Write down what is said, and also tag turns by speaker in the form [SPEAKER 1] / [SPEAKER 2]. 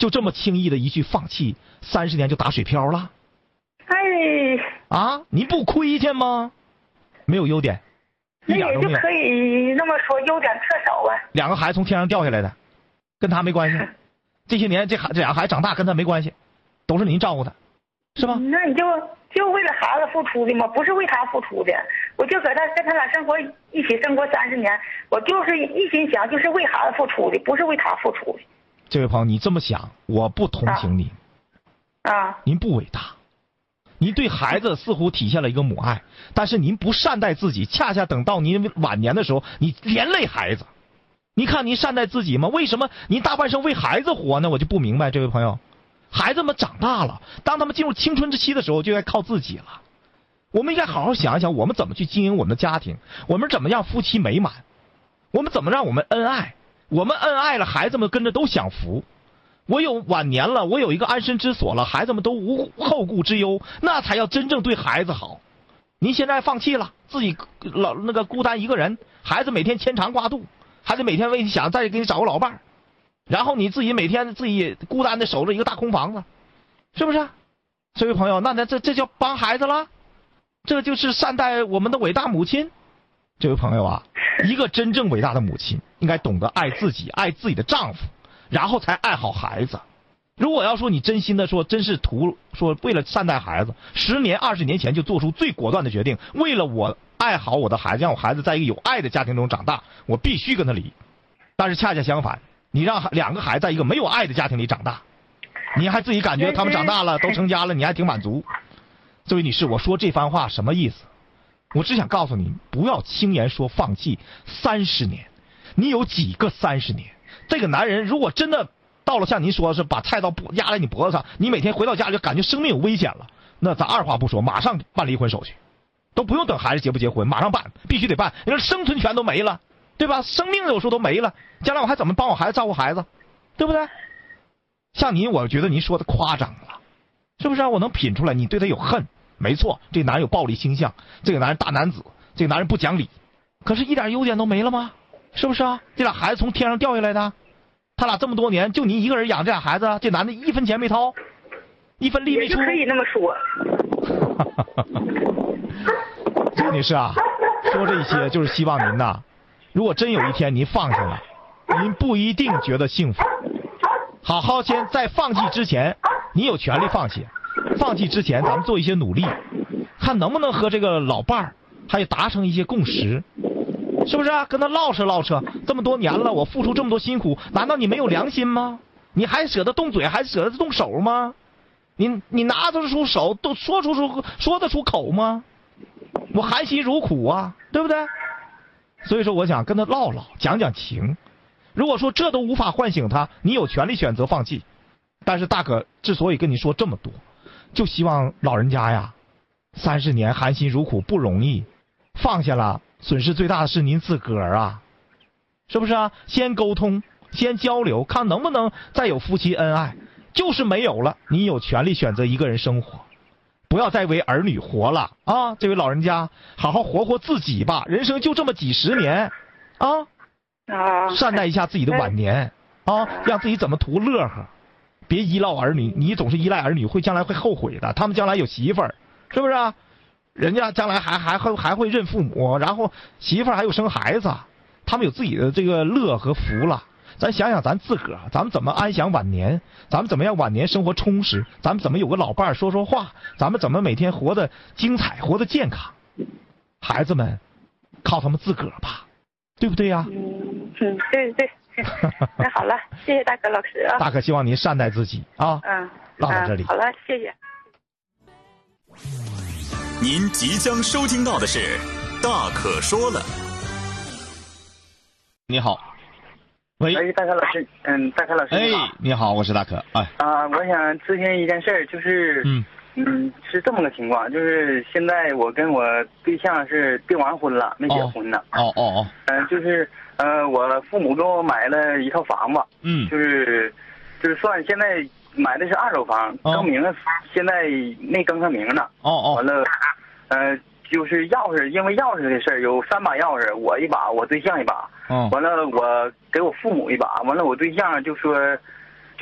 [SPEAKER 1] 就这么轻易的一句放弃，30年就打水漂了？你不亏欠吗？没有优点，一点都没有。
[SPEAKER 2] 那也就可以那么说，优点特少啊。
[SPEAKER 1] 2个孩子从天上掉下来的，跟他没关系。这些年这2个孩子长大跟他没关系，都是您照顾的，是吧？
[SPEAKER 2] 那你就为了孩子付出的吗？不是为他付出的，我就跟他俩一起生活30年，我就是一心想就是为孩子付出的，不是为他付出的。
[SPEAKER 1] 这位朋友，你这么想，我不同情您。您不伟大，您对孩子似乎体现了一个母爱，但是您不善待自己，恰恰等到您晚年的时候，你连累孩子。你看您善待自己吗？为什么您大半生为孩子活呢？我就不明白，这位朋友。孩子们长大了，当他们进入青春之期的时候，就该靠自己了。我们应该好好想一想，我们怎么去经营我们的家庭，我们怎么让夫妻美满，我们怎么让我们恩爱。我们恩爱了，孩子们跟着都享福。我有晚年了，我有一个安身之所了，孩子们都无后顾之忧，那才要真正对孩子好。您现在放弃了，自己孤单一个人，孩子每天牵肠挂肚，还得每天为你想再给你找个老伴儿，然后你自己每天自己孤单的守着一个大空房子，是不是？这位朋友，那这叫帮孩子了？这就是善待我们的伟大母亲。这位朋友啊，一个真正伟大的母亲应该懂得爱自己，爱自己的丈夫，然后才爱好孩子。如果要说你真心的说，真是说为了善待孩子，10年20年前就做出最果断的决定，为了我爱好我的孩子，让我孩子在一个有爱的家庭中长大，我必须跟他离。但是恰恰相反，你让2个孩子在一个没有爱的家庭里长大，你还自己感觉他们长大了都成家了，你还挺满足。这位女士，我说这番话什么意思？我只想告诉你，不要轻言说放弃。30年，你有几个30年？这个男人如果真的到了像您说的是把菜刀压在你脖子上，你每天回到家就感觉生命有危险了，那咱二话不说，马上办离婚手续，都不用等孩子结不结婚，马上办，必须得办。你说生存权都没了，对吧？生命有时候都没了，将来我还怎么帮我孩子照顾孩子，对不对？像您，我觉得您说的夸张了，是不是？我能品出来你对他有恨。没错，这个男人有暴力倾向，这个男人大男子，这个男人不讲理，可是一点优点都没了吗？是不是啊？这俩孩子从天上掉下来的，他俩这么多年就您一个人养这俩孩子，这男的1分钱没掏，1分力没出，
[SPEAKER 2] 也就可以那么说。
[SPEAKER 1] 这女士啊，说这些就是希望您呐，如果真有一天您放下了，您不一定觉得幸福。好好先在放弃之前，你有权利放弃。放弃之前，咱们做一些努力，看能不能和这个老伴儿还有达成一些共识，是不是啊？跟他唠扯唠扯，这么多年了，我付出这么多辛苦，难道你没有良心吗？你还舍得动嘴，还舍得动手吗？你拿得出手，都说得出口吗？我含辛茹苦啊，对不对？所以说，我想跟他唠唠，讲讲情。如果说这都无法唤醒他，你有权利选择放弃。但是大可之所以跟你说这么多，就希望老人家呀，30年含辛茹苦不容易，放下了，损失最大的是您自个儿啊，是不是啊？先沟通，先交流，看能不能再有夫妻恩爱。就是没有了，你有权利选择一个人生活，不要再为儿女活了啊！这位老人家，好好活活自己吧，人生就这么几十年，善待一下自己的晚年啊，让自己怎么图乐呵。别依赖儿女，你总是依赖儿女，将来会后悔的。他们将来有媳妇儿，是不是啊？人家将来还会认父母，然后媳妇儿还有生孩子，他们有自己的这个乐和福了。咱想想咱自个儿，咱们怎么安享晚年？咱们怎么样晚年生活充实？咱们怎么有个老伴儿说说话？咱们怎么每天活得精彩，活得健康？孩子们，靠他们自个儿吧，对不对呀？
[SPEAKER 2] 对。那好了，谢谢大可老师啊。
[SPEAKER 1] 大可希望您善待自己啊。唠到这里。
[SPEAKER 2] 好了，谢谢。
[SPEAKER 3] 您即将收听到的是大可说了。
[SPEAKER 1] 你好。喂，
[SPEAKER 4] 大可老师，大可老师你好。
[SPEAKER 1] 你好，我是大可。
[SPEAKER 4] 我想咨询一件事儿，就是是这么个情况，就是现在我跟我对象是订完婚了，没结婚呢。就是我父母给我买了一套房子，就是算现在买的是2手房，更名现在没更上名呢。完了，就是钥匙，因为钥匙的事儿，有3把钥匙，我一把，我对象一把。完了，我给我父母一把。完了，我对象就说